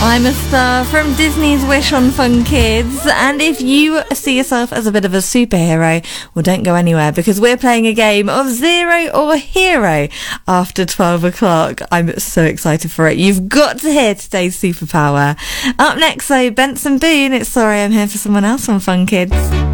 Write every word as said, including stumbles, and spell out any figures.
I'm a Star from Disney's Wish on Fun Kids, and if you see yourself as a bit of a superhero, well, don't go anywhere, because we're playing a game of Zero or Hero after twelve o'clock. I'm so excited for it. You've got to hear today's superpower. Up next, though, Benson Boone. It's Sorry I'm Here for Someone Else on Fun Kids.